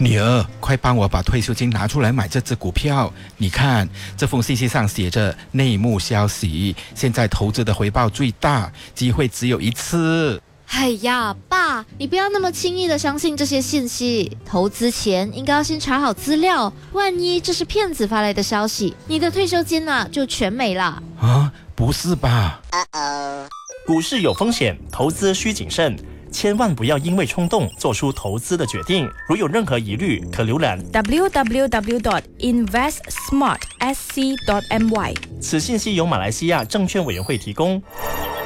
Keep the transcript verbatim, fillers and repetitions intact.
女儿，快帮我把退休金拿出来买这只股票。你看，这封信息上写着内幕消息，现在投资的回报最大，机会只有一次。 哎呀，爸，你不要那么轻易的相信这些信息。投资前应该要先查好资料，万一这是骗子发来的消息，你的退休金啊就全没了。 啊，不是吧？ 股市有风险，投资需谨慎，千万不要因为冲动做出投资的决定。如有任何疑虑，可浏览 w w w dot invest smart s c dot m y。 此信息由马来西亚证券委员会提供。